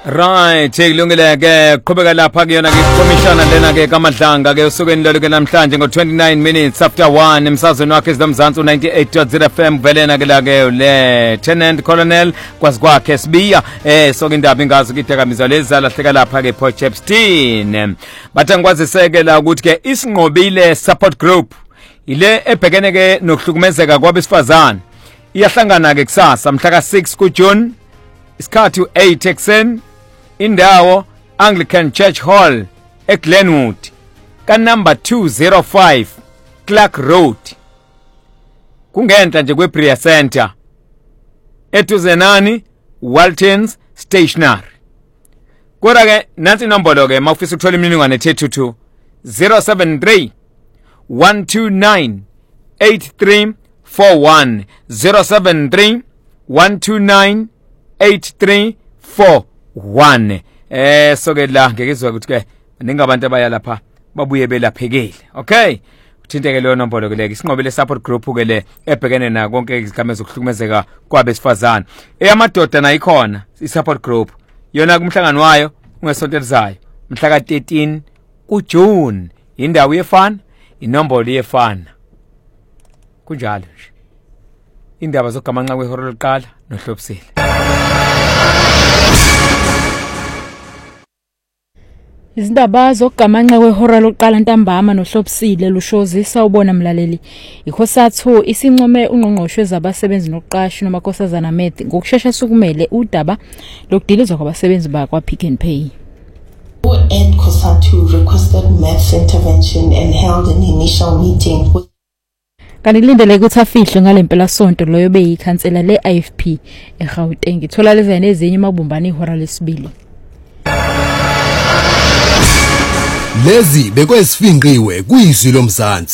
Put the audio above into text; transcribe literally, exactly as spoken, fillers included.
Right, ilungile ke qhubeka lapha kuyona ke commissioner lena ke kaMadlanga ke usukeni lolu ke namhlanje ngo twenty-nine minutes after one emsazweni wakhe eZomzansi u ninety-eight point zero F M velena ke la ke le Lieutenant Colonel kwazi kwakhe sibiya eh soke indaba ingazi ukitekamizwa lezala hleka lapha ke Potchefstroom bathe ngikwaziseke la ukuthi ke isinqobile support group ile ebhekene ke nokuhlukumezeka kwabesifazana iyahlangana ke kusasa mhla ka six ku June isikhathi u eight ekseni indawo Anglican Church Hall eGlenwood ka number two oh five Clark Road kungenhla nje kweBria Center eduze nani Waltons Stationery kodwa ke nansi inombolo ke mawufisa ukuthola imininingwane ethethu zero seven three one two nine eight three four one zero seven three one two nine eight three four one eh soke la ngekizwa ukuthi ke ningabantu abaya lapha babuye belaphekile okay uthinteke leyo nombolo ke leke isinqobile support group ke le ebhekene na konke izikhamezo zokuhlukumezeka kwabesifazana eyamadoda na ikhona i-support group yona kumhlangano wayo ungesonto elizayo mhla ka thirteen ku June indawo yefana inombolo yefana kunjalo nje indaba zogamanqa kwehoro lokuqala nohlobisile. Izindaba zogamanqa kwehora lokuqala ntambama nohlobisile lushozisa ubona mlaleli ikhosathu isincome ungqongqoshe zabasebenzi nokuqashwa nomakosazana Meth ngokusheshsha sukumele udaba lokudilizwa kwabasebenzi bakwa Pick n Pay. And COSATU requested Meth's intervention and held an initial meeting with kanilindele ukuthi afihle ngalempela sonto loyo beyikhansela le I F P eGauteng ithola lezene ezinye mabumbani ihora lesibili. Lezi bekwesifingqiwe kuyizwi lomzansi.